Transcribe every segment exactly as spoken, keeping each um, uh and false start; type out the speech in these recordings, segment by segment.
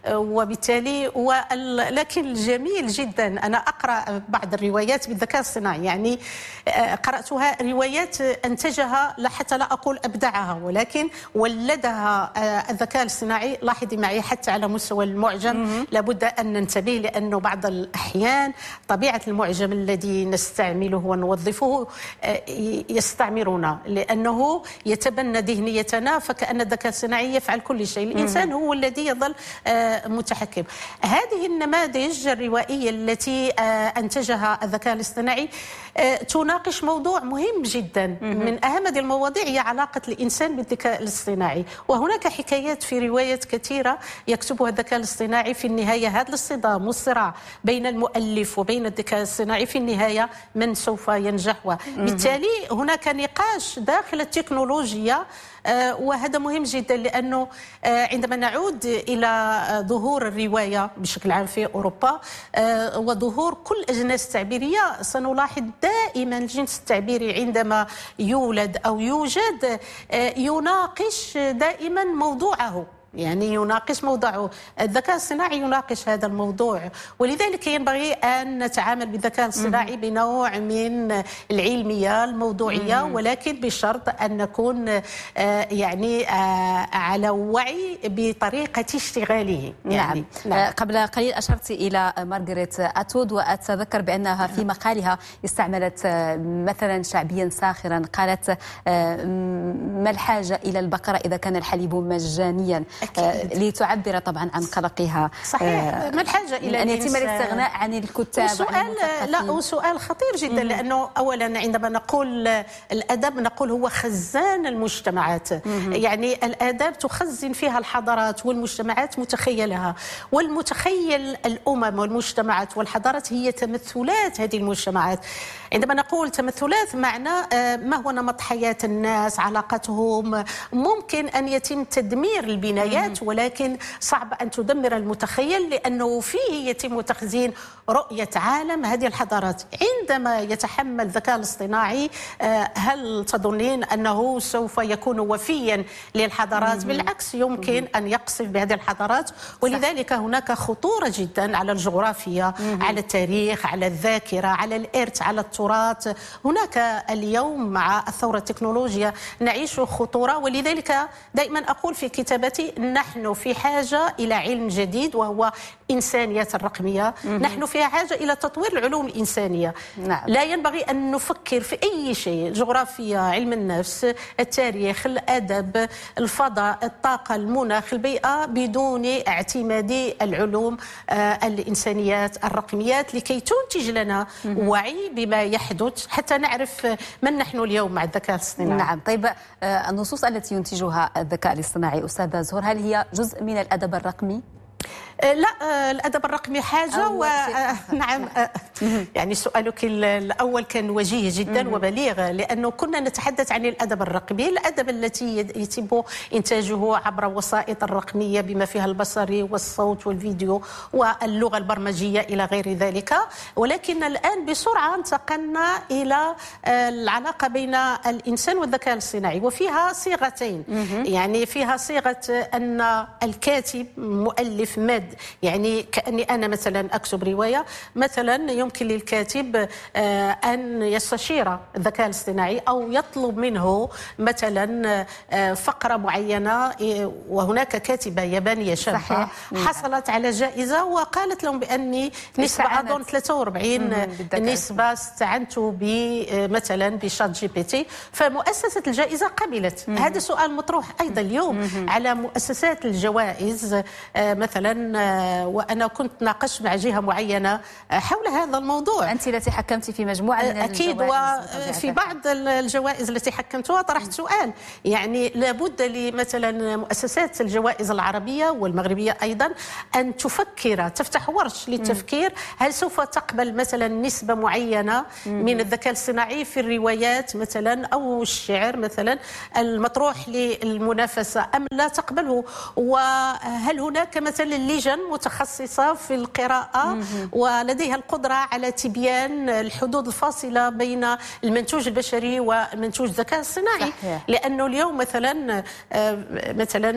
وبالتالي لكن الجميل جدا أنا أقرأ بعض الروايات بالذكاء الصناعي، يعني قرأتها روايات أنتجها لا حتى لا أقول أبدعها ولكن ولدها الذكاء الاصطناعي. لاحظي معي حتى على مستوى المعجم لابد أن ننتبه، لأنه بعض الأحيان طبيعة المعجم الذي نستعمله ونوظفه يستعمرنا، لأنه يتبنى ذهنيتنا فكأن الذكاء الصناعي يفعل كل شيء، الإنسان هو الذي يظل متحكم. هذه النماذج الروائية التي أنتجها الذكاء الاصطناعي تناقش موضوع مهم جدا. من أهم هذه المواضيع هي علاقة الإنسان بالذكاء الاصطناعي، وهناك حكايات في روايات كثيرة يكتبها الذكاء الاصطناعي. في النهاية هذا الصدام والصراع بين المؤلف وبين الذكاء الاصطناعي في النهاية من سوف ينجح، وبالتالي هناك نقاش داخل التكنولوجيا. آه وهذا مهم جدا، لأنه آه عندما نعود إلى ظهور الرواية بشكل عام في أوروبا آه وظهور كل الأجناس التعبيرية، سنلاحظ دائما الجنس التعبيري عندما يولد أو يوجد آه يناقش دائما موضوعه، يعني يناقش موضوعه. الذكاء الصناعي يناقش هذا الموضوع، ولذلك ينبغي أن نتعامل بالذكاء الصناعي بنوع من العلمية الموضوعية، ولكن بشرط أن نكون يعني على وعي بطريقة اشتغاله. يعني نعم. نعم. قبل قليل أشرت إلى مارغريت أتوود، وأتذكر بأنها في مقالها استعملت مثلا شعبيا ساخرا، قالت ما الحاجة إلى البقرة إذا كان الحليب مجانيا، أكيد. لتعبر طبعا عن قلقها. صحيح. ما الحاجة إلى أن يتم الاستغناء عن الكتاب؟ سؤال لا وسؤال خطير جدا، لأنه أولا عندما نقول الأدب نقول هو خزان المجتمعات، يعني الآداب تخزن فيها الحضارات والمجتمعات متخيلها، والمتخيل الأمم والمجتمعات والحضارات هي تمثلات هذه المجتمعات. عندما نقول تمثلات معنى ما هو نمط حياة الناس، علاقتهم، ممكن أن يتم تدمير البنايات ولكن صعب أن تدمر المتخيل، لأنه فيه يتم تخزين رؤية عالم هذه الحضارات. عندما يتحمل الذكاء الاصطناعي هل تظنين أنه سوف يكون وفيا للحضارات؟ بالعكس، يمكن أن يقصف بهذه الحضارات، ولذلك هناك خطورة جدا على الجغرافيا، على التاريخ، على الذاكرة، على الإرث، على التراث. هناك اليوم مع الثورة التكنولوجيا نعيش خطورة، ولذلك دائما أقول في كتابتي نحن في حاجة إلى علم جديد وهو إنسانيات الرقمية. نحن في حاجة إلى تطوير العلوم الإنسانية. نعم. لا ينبغي أن نفكر في أي شيء، جغرافيا، علم النفس، التاريخ، الأدب، الفضاء، الطاقة، المناخ، البيئة، بدون اعتماد العلوم آه الإنسانيات الرقميات لكي تنتج لنا وعي بما يحدث حتى نعرف من نحن اليوم مع الذكاء الاصطناعي. نعم. طيب آه النصوص التي ينتجها الذكاء الاصطناعي أستاذة زهور، هل هي جزء من الأدب الرقمي؟ لا، الأدب الرقمي حاجة و... نعم. يعني سؤالك الأول كان وجيه جدا وبليغ، لأنه كنا نتحدث عن الأدب الرقمي، الأدب التي يتم إنتاجه عبر وسائط الرقمية بما فيها البصري والصوت والفيديو واللغة البرمجية إلى غير ذلك. ولكن الآن بسرعة انتقلنا إلى العلاقة بين الإنسان والذكاء الاصطناعي، وفيها صيغتين. يعني فيها صيغة أن الكاتب مؤلف ماد، يعني كأني أنا مثلا أكتب رواية، مثلا يمكن للكاتب أن يستشير الذكاء الاصطناعي أو يطلب منه مثلا فقرة معينة. وهناك كاتبة يابانية شابة حصلت على جائزة وقالت لهم بأني نسبة أظن ثلاثة وأربعين نسبة استعنت مثلا بشات جي بي تي، فمؤسسة الجائزة قبلت. هذا سؤال مطروح أيضا اليوم على مؤسسات الجوائز مثلا، وأنا كنت ناقشت مع جهة معينة حول هذا الموضوع. أنت التي حكمتي في مجموعة من أكيد، وفي بعض الجوائز التي حكمتها طرحت سؤال، يعني لابد لمثلا مؤسسات الجوائز العربية والمغربية أيضا أن تفكر، تفتح ورش للتفكير، هل سوف تقبل مثلا نسبة معينة من الذكاء الاصطناعي في الروايات مثلا أو الشعر مثلا المطروح للمنافسة أم لا تقبله، وهل هناك مثلا لجان متخصصة في القراءة ولديها القدرة على تبيان الحدود الفاصلة بين المنتوج البشري والمنتوج الذكاء الصناعي. صحيح. لأنه اليوم مثلا مثلا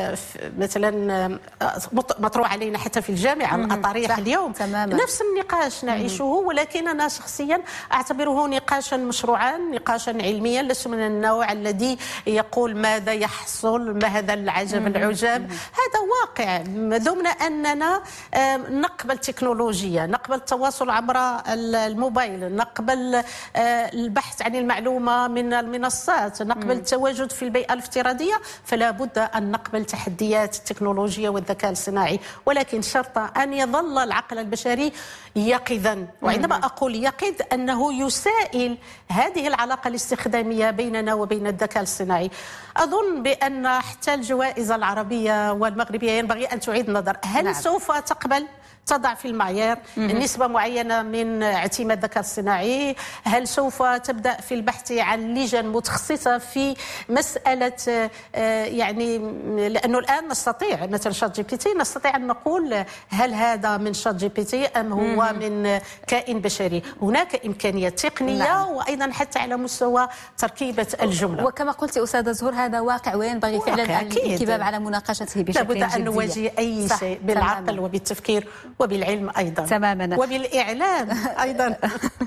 مثلا مطروح علينا حتى في الجامعة الأطاريح اليوم تماما. نفس النقاش نعيشه، ولكن أنا شخصيا أعتبره نقاشا مشروعا، نقاشا علميا، لست من النوع الذي يقول ماذا يحصل، ما هذا العجب العجاب. هذا واقع، دمنا أننا نقبل تكنولوجيا، نقبل التواصل عبر الموبايل، نقبل البحث عن المعلومة من المنصات، نقبل التواجد في البيئة الافتراضية، فلا بد أن نقبل تحديات التكنولوجيا والذكاء الصناعي، ولكن شرط أن يظل العقل البشري يقظا. وعندما أقول يقظ أنه يسائل هذه العلاقة الاستخدامية بيننا وبين الذكاء الصناعي. أظن بأن حتى الجوائز العربية والمغربية ينبغي أن تعيد النظر. هل نعم. سوف تقبل تضع في المعيار نسبة معينة من اعتماد الذكاء الصناعي؟ هل سوف تبدأ في البحث عن لجان متخصصة في مسألة يعني، لأنه الآن نستطيع مثلا شات جي بي تي نستطيع أن نقول هل هذا من شات جي بي تي أم هو من كائن بشري؟ هناك إمكانيات تقنية نعم. وأيضا حتى على مستوى تركيبة الجملة. وكما قلت أستاذة زهور هذا واقع وينبغي فعلا الانكباب على مناقشته بشكل جدي. لابد أن نواجه أي شيء بالعقل تماما. وبالتفكير وبالعلم أيضا تماما، وبالإعلام أيضا.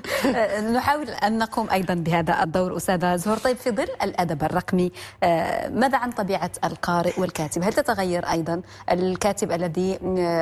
نحاول أن نقوم أيضا بهذا الدور أستاذة زهور. طيب في ظل الأدب الرقمي ماذا عن طبيعة القارئ والكاتب؟ هل تتغير أيضا الكاتب الذي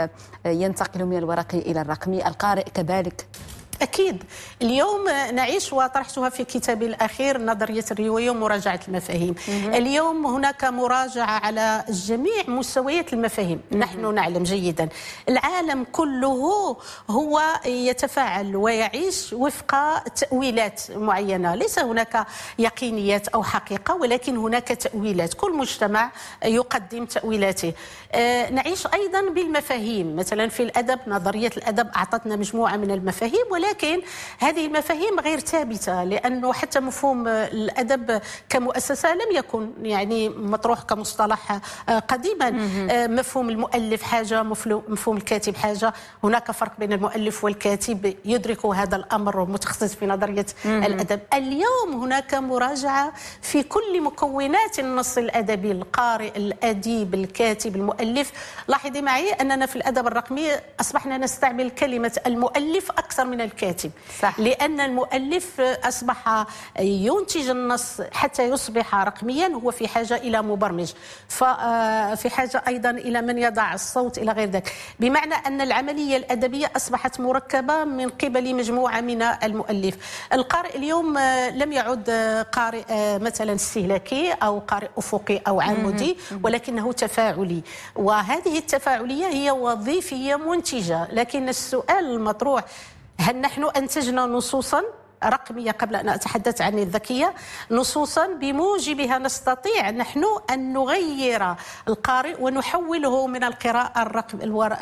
ينتقل من الورقي إلى الرقمي، القارئ كذلك؟ أكيد. اليوم نعيش، وطرحتها في كتابي الأخير نظرية الرواية ومراجعة المفاهيم. اليوم هناك مراجعة على جميع مستويات المفاهيم. نحن نعلم جيدا العالم كله هو يتفاعل ويعيش وفق تأويلات معينة، ليس هناك يقينيات أو حقيقة، ولكن هناك تأويلات، كل مجتمع يقدم تأويلاته. نعيش أيضا بالمفاهيم، مثلا في الأدب نظرية الأدب أعطتنا مجموعة من المفاهيم، ولكن هذه المفاهيم غير ثابتة، لأنه حتى مفهوم الأدب كمؤسسة لم يكن يعني مطروح كمصطلح قديما. مفهوم المؤلف حاجة، مفهوم الكاتب حاجة، هناك فرق بين المؤلف والكاتب، يدرك هذا الأمر متخصص في نظرية الأدب. اليوم هناك مراجعة في كل مكونات النص الأدبي، القارئ، الأديب، الكاتب، المؤلف. لاحظي معي أننا في الأدب الرقمي أصبحنا نستعمل كلمة المؤلف أكثر من الكاتب. صح. لأن المؤلف أصبح ينتج النص حتى يصبح رقميا، هو في حاجة إلى مبرمج، ففي حاجة أيضا إلى من يضع الصوت إلى غير ذلك، بمعنى أن العملية الأدبية أصبحت مركبة من قبل مجموعة من المؤلف. القارئ اليوم لم يعد قارئ مثلا استهلاكي أو قارئ أفقي أو عمودي، ولكنه تفاعلي، وهذه التفاعلية هي وظيفية منتجة. لكن السؤال المطروح، هل نحن أنتجنا نصوصا رقمية قبل أن أتحدث عن الذكية، نصوصا بموجبها نستطيع نحن أن نغير القارئ ونحوله من القراءة الرقم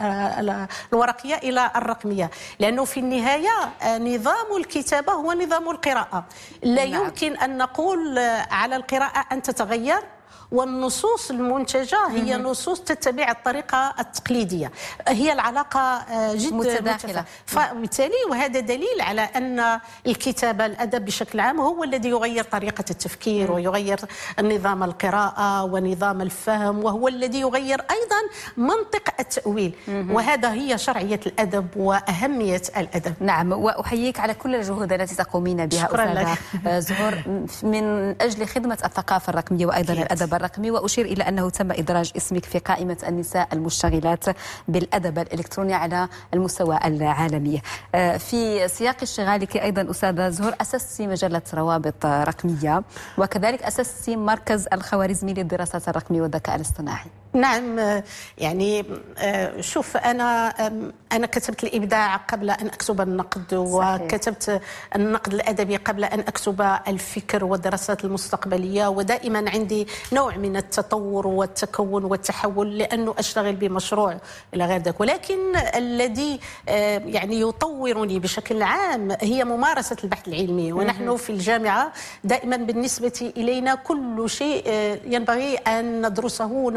الورقية إلى الرقمية؟ لأنه في النهاية نظام الكتابة هو نظام القراءة، لا يمكن أن نقول على القراءة أن تتغير والنصوص المنتجة هي نصوص تتبع الطريقة التقليدية. هي العلاقة جد متداخلة، فبالتالي وهذا دليل على أن الكتابة، الأدب بشكل عام، هو الذي يغير طريقة التفكير ويغير نظام القراءة ونظام الفهم، وهو الذي يغير أيضا منطق التأويل، وهذا هي شرعية الأدب وأهمية الأدب. نعم، وأحييك على كل الجهود التي تقومين بها أستاذة زهور من أجل خدمة الثقافة الرقمية وأيضا الأدب الرقمي. وأشير إلى أنه تم إدراج اسمك في قائمة النساء المشتغلات بالأدب الإلكتروني على المستوى العالمي. في سياق اشتغالك أيضا أستاذة زهور أسست مجلة روابط رقمية، وكذلك أسست مركز الخوارزمي للدراسات الرقمية والذكاء الاصطناعي. نعم، يعني شوف، أنا أنا كتبت الإبداع قبل أن أكتب النقد، صحيح. وكتبت النقد الأدبي قبل أن أكتب الفكر والدراسات المستقبلية، ودائما عندي نوع من التطور والتكون والتحول، لأنه أشتغل بمشروع إلى غير ذلك. ولكن الذي يعني يطورني بشكل عام هي ممارسة البحث العلمي، ونحن في الجامعة دائما بالنسبة إلينا كل شيء ينبغي أن ندرسه ونفككه.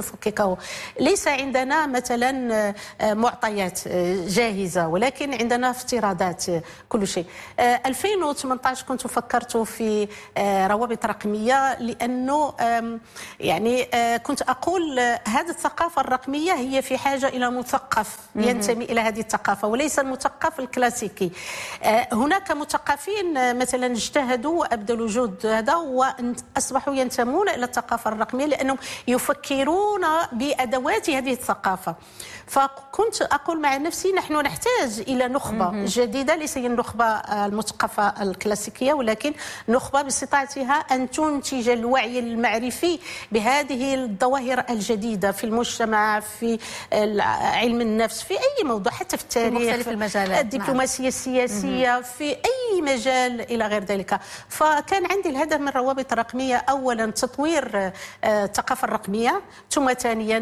جديدة. ليس عندنا مثلا معطيات جاهزة، ولكن عندنا افتراضات كل شيء. ألفين وثمانية عشر كنت فكرت في روابط رقمية، لأنه يعني كنت أقول هذه الثقافة الرقمية هي في حاجة إلى مثقف ينتمي إلى هذه الثقافة وليس المثقف الكلاسيكي. هناك مثقفين مثلا اجتهدوا وأبذلوا جهد هذا وأصبحوا ينتمون إلى الثقافة الرقمية لأنهم يفكرون بأدوات هذه الثقافة. فكنت أقول مع نفسي نحن نحتاج إلى نخبة جديدة، ليس هي النخبة المثقفة الكلاسيكية، ولكن نخبة باستطاعتها أن تنتج الوعي المعرفي بهذه الظواهر الجديدة في المجتمع، في علم النفس، في أي موضوع، حتى في التاريخ، في مختلف المجالات، الدبلوماسية السياسية، في أي مجال إلى غير ذلك. فكان عندي الهدف من الروابط الرقمية أولا تطوير الثقافة الرقمية، ثم ثانيا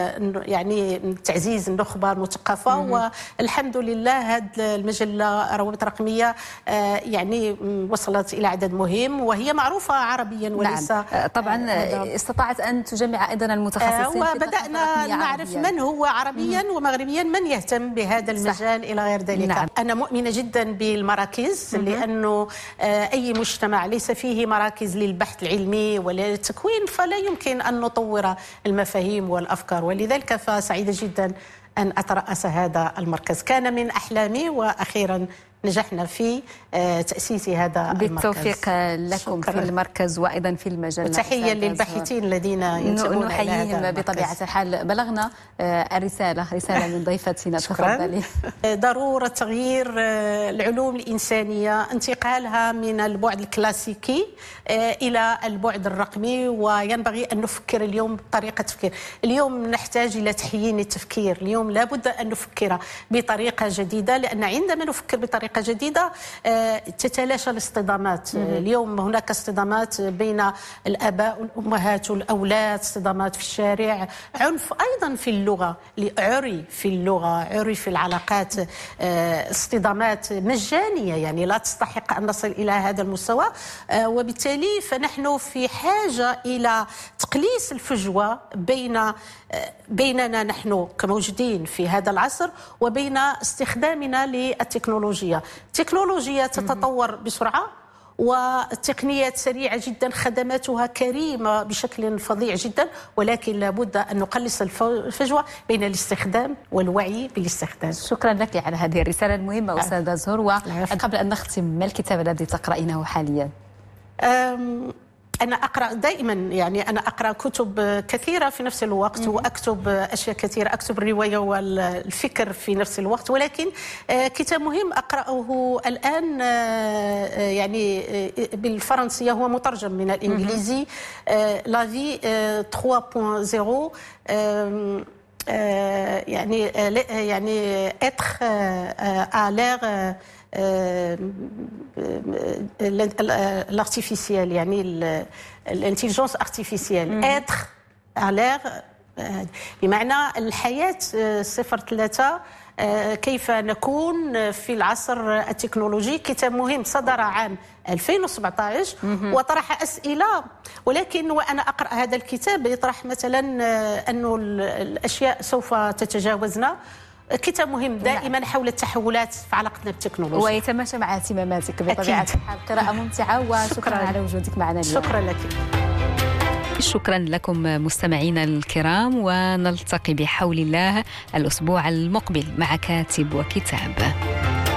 يعني تعزيز النخبة المثقفة. والحمد لله هذه المجلة روابط رقمية يعني وصلت إلى عدد مهم وهي معروفة عربيا وليس. نعم. طبعا استطاعت أن تجمع أيضا المتخصصين، وبدأنا نعرف من هو عربيا مم. ومغربيا من يهتم بهذا المجال صح. إلى غير ذلك. نعم. أنا مؤمنة جدا بالمراكز، مم. لأنه أي مجتمع ليس فيه مراكز للبحث العلمي ولا للتكوين فلا يمكن أن نطور المفاهيم والأفكار، ولذلك فسعيدة جدا أن أترأس هذا المركز. كان من أحلامي وأخيرا نجحنا في تأسيس هذا بالتوفيق المركز. لكم شكرا. في المركز وأيضا في المجلة. وتحية للباحثين الذين ينتمون إلى هذا نحييهم بطبيعة الحال. بلغنا الرسالة رسالة من ضيفتنا، تفضلي. ضرورة تغيير العلوم الإنسانية، انتقالها من البعد الكلاسيكي إلى البعد الرقمي، وينبغي أن نفكر اليوم بطريقة تفكير. اليوم نحتاج إلى تحيين التفكير، اليوم لابد أن نفكر بطريقة جديدة، لأن عندما نفكر بطريقة جديدة تتلاشى الاصطدامات. اليوم هناك اصطدامات بين الآباء والأمهات والأولاد، اصطدامات في الشارع، عنف أيضا في اللغة، عري في اللغة، عري في العلاقات، اصطدامات مجانية يعني لا تستحق أن نصل إلى هذا المستوى. وبالتالي فنحن في حاجة إلى تقليص الفجوة بين بيننا نحن كموجودين في هذا العصر وبين استخدامنا للتكنولوجيا. التكنولوجيا تتطور بسرعة والتقنيات سريعة جدا، خدماتها كريمة بشكل فظيع جدا، ولكن لابد أن نقلص الفجوة بين الاستخدام والوعي بالاستخدام. شكرا لك على هذه الرسالة المهمة أستاذة زهور. وقبل أن نختم، ما الكتاب الذي تقرأينه حاليا؟ أنا أقرأ دائما، يعني أنا أقرأ كتب كثيرة في نفس الوقت وأكتب أشياء كثيرة، أكتب الرواية والفكر في نفس الوقت، ولكن كتاب مهم أقرأه الآن يعني بالفرنسية، هو مترجم من الإنجليزي، لا في ثلاثة فاصلة صفر، يعني يعني être à l'ère l'artificiel، يعني الانتليجنس ارتيفيسيال، اتر علير، بمعنى الحياة صفر ثلاثة، كيف نكون في العصر التكنولوجي. كتاب مهم صدر عام ألفين وسبعة عشر وطرح أسئلة، ولكن وأنا أقرأ هذا الكتاب يطرح مثلا أنه الأشياء سوف تتجاوزنا. كتاب مهم دائما حول التحولات في علاقتنا بالتكنولوجيا ويتماشى مع اهتماماتك بطبيعة الحال. قراءة ممتعة، وشكرا على وجودك معنا اليوم. شكرا لك. شكرا لكم مستمعينا الكرام، ونلتقي بحول الله الأسبوع المقبل مع كاتب وكتاب.